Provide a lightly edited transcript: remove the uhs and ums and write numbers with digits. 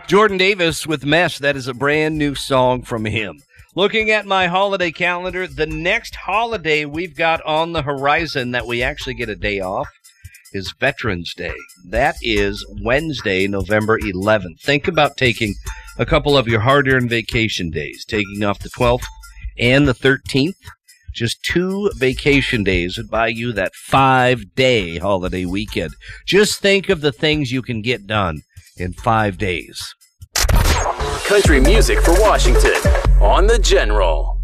Jordan Davis with Mess. That is a brand new song from him. Looking at my holiday calendar, the next holiday we've got on the horizon that we actually get a day off is Veterans Day. That is Wednesday, November 11th. Think about taking a couple of your hard-earned vacation days, taking off the 12th and the 13th. Just 2 vacation days would buy you that 5-day holiday weekend. Just think of the things you can get done in 5 days. Country music for Washington on The General.